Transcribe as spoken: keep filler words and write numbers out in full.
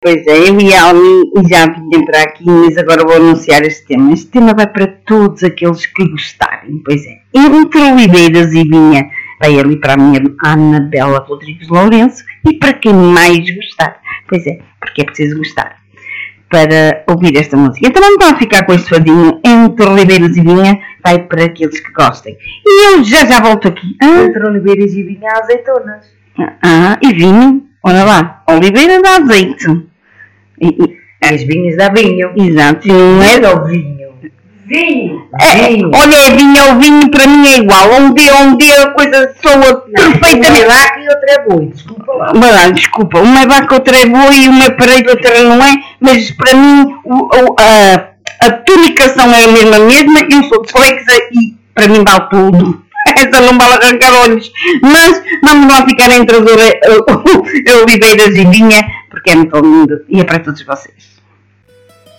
Pois é, eu ia e já vinha para aqui, mas agora vou anunciar este tema. Este tema vai para todos aqueles que gostarem, pois é. Entre Oliveiras e Vinha, vai ali para a minha Anabela Rodrigues Lourenço e para quem mais gostar. Pois é, porque é preciso gostar para ouvir esta música. Então vamos lá ficar com este fadinho. Entre Oliveiras e Vinha, vai para aqueles que gostem. E eu já já volto aqui. Ah? Entre Oliveiras e Vinha, azeitonas. Ah, e vinho. Olha lá, Oliveira dá azeite. E, e as vinhas dá vinho. Exato, não é do vinho. Vinho. É, vinho. Olha, é vinho ou vinho para mim é igual. Um dia, um dia a coisa soa perfeitamente. Uma é vaca e outra é boi, desculpa lá. Mas lá, desculpa, uma é vaca, outra é boi, uma é parede, outra não é. Mas para mim o, o, a, a tonicação é a mesma mesma. Eu sou dislexa e para mim vale tudo. Essa não vale arrancar olhos. Mas vamos lá ficar entre as Oliveiras e Vinha, porque é muito lindo e é para todos vocês.